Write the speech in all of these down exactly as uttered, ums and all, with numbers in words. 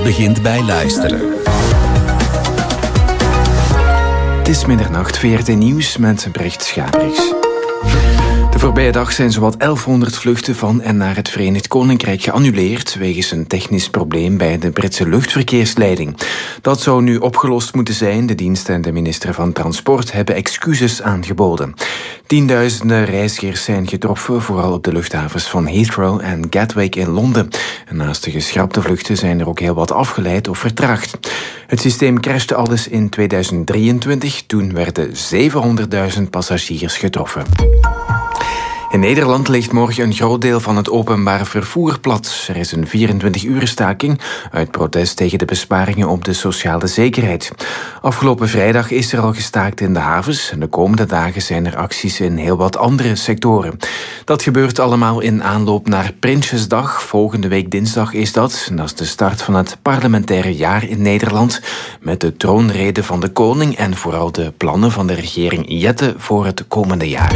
begint bij luisteren. Het is middernacht, V R T Nieuws met Brecht Schabriks. De voorbije dag zijn zowat elfhonderd vluchten van en naar het Verenigd Koninkrijk geannuleerd wegens een technisch probleem bij de Britse luchtverkeersleiding. Dat zou nu opgelost moeten zijn. De dienst en de minister van Transport hebben excuses aangeboden. Tienduizenden reizigers zijn getroffen, vooral op de luchthavens van Heathrow en Gatwick in Londen. En naast de geschrapte vluchten zijn er ook heel wat afgeleid of vertraagd. Het systeem crashte alles in tweeduizend drieëntwintig. Toen werden zevenhonderdduizend passagiers getroffen. In Nederland ligt morgen een groot deel van het openbaar vervoer plat. Er is een vierentwintig-uur staking uit protest tegen de besparingen op de sociale zekerheid. Afgelopen vrijdag is er al gestaakt in de havens en de komende dagen zijn er acties in heel wat andere sectoren. Dat gebeurt allemaal in aanloop naar Prinsjesdag. Volgende week dinsdag is dat. En dat is de start van het parlementaire jaar in Nederland met de troonrede van de koning en vooral de plannen van de regering Jette voor het komende jaar.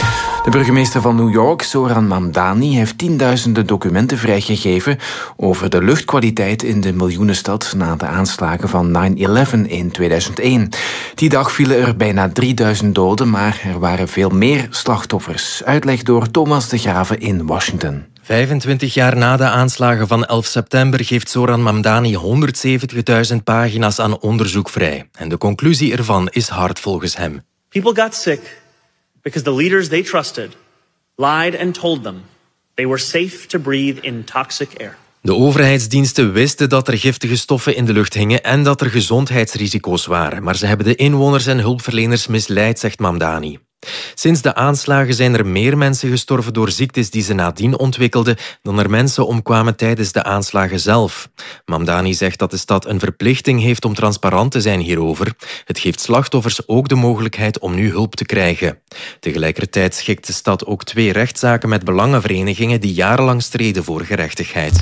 De burgemeester van New York, Zohran Mamdani, heeft tienduizenden documenten vrijgegeven over de luchtkwaliteit in de miljoenenstad na de aanslagen van nine eleven in tweeduizend één. Die dag vielen er bijna drieduizend doden, maar er waren veel meer slachtoffers. Uitleg door Thomas de Grave in Washington. vijfentwintig jaar na de aanslagen van elf september geeft Zohran Mamdani honderdzeventigduizend pagina's aan onderzoek vrij. En de conclusie ervan is hard volgens hem. People got sick because the leaders they trusted lied and told them they were safe to breathe in toxic air. De overheidsdiensten wisten dat er giftige stoffen in de lucht hingen en dat er gezondheidsrisico's waren, maar ze hebben de inwoners en hulpverleners misleid, zegt Mamdani. Sinds de aanslagen zijn er meer mensen gestorven door ziektes die ze nadien ontwikkelden dan er mensen omkwamen tijdens de aanslagen zelf. Mamdani zegt dat de stad een verplichting heeft om transparant te zijn hierover. Het geeft slachtoffers ook de mogelijkheid om nu hulp te krijgen. Tegelijkertijd schikt de stad ook twee rechtszaken met belangenverenigingen die jarenlang streden voor gerechtigheid.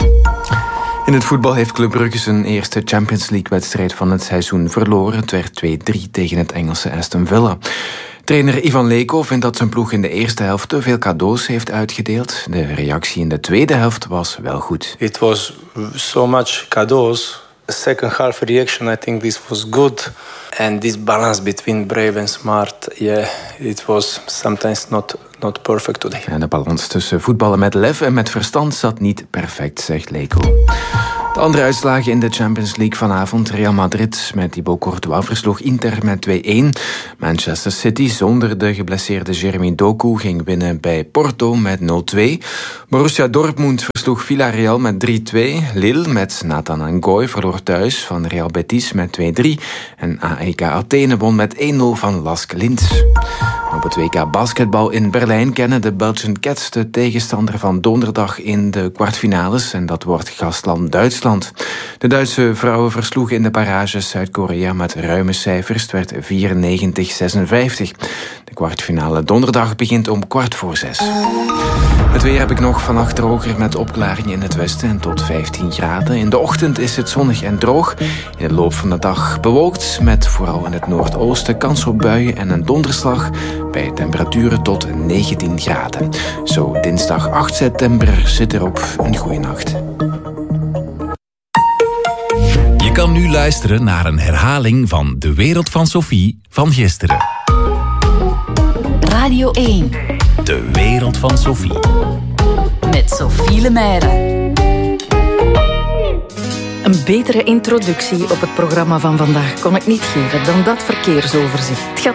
In het voetbal heeft Club Brugge zijn eerste Champions League-wedstrijd van het seizoen verloren. Het werd twee drie tegen het Engelse Aston Villa. Trainer Ivan Leko vindt dat zijn ploeg in de eerste helft te veel cadeaus heeft uitgedeeld. De reactie in de tweede helft was wel goed. It was so much cadeaus. The second half reaction, I think this was good. And this balance between brave and smart, yeah, it was sometimes not, not perfect today. En de balans tussen voetballen met lef en met verstand zat niet perfect, zegt Leko. De andere uitslagen in de Champions League vanavond. Real Madrid met Thibaut Courtois versloeg Inter met twee-een. Manchester City zonder de geblesseerde Jeremy Doku ging winnen bij Porto met nul twee. Borussia Dortmund versloeg Villarreal met drie-twee. Lille met Nathan Ngoy verloor thuis van Real Betis met twee-drie. En A E K Athene won met één nul van Lask Linz. Op het W K basketbal in Berlijn kennen de Belgian Cats de tegenstander van donderdag in de kwartfinales. En dat wordt gastland Duitsland. De Duitse vrouwen versloegen in de barrages Zuid-Korea met ruime cijfers. Het werd vierennegentig zesenvijftig. De kwartfinale donderdag begint om kwart voor zes. Het weer heb ik nog. Vannacht droger met opklaringen in het westen en tot vijftien graden. In de ochtend is het zonnig en droog. In de loop van de dag bewolkt met vooral in het noordoosten kans op buien en een donderslag bij temperaturen tot negentien graden. Zo dinsdag acht september zit erop. Een goeie nacht. Je kan nu luisteren naar een herhaling van De Wereld van Sophie van gisteren. Radio één. De Wereld van Sophie. Met Sophie Lemaire. Een betere introductie op het programma van vandaag kon ik niet geven dan dat verkeersoverzicht. Het gaat